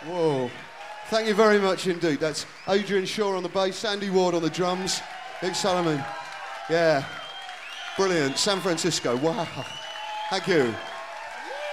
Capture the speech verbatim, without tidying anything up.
Whoa. Thank you very much indeed. That's Adrian Shaw on the bass, Andy Ward on the drums, Nick Solomon. Yeah. Brilliant. San Francisco. Wow. Thank you.